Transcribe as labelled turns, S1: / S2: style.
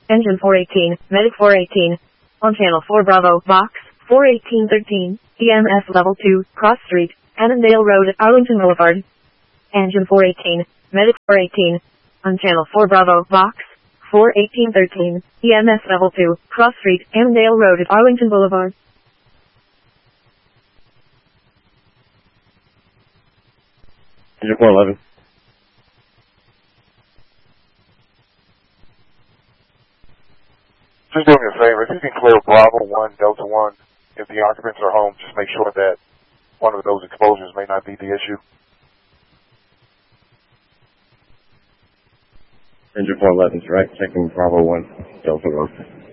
S1: Engine 418, Medic 418. On channel 4 Bravo, box 41813, EMS level 2, Cross Street, Annandale Road, Arlington Boulevard. Engine 418, Medic 418. On channel 4 Bravo, box 41813, EMS level 2, Cross Street, Annandale Road at Arlington Boulevard.
S2: Engine 411.
S3: Just do me a favor, if you can clear Bravo 1, Delta 1, if the occupants are home, just make sure that one of those exposures may not be the issue.
S2: Engine 411's right, checking Bravo 1, Delta 1.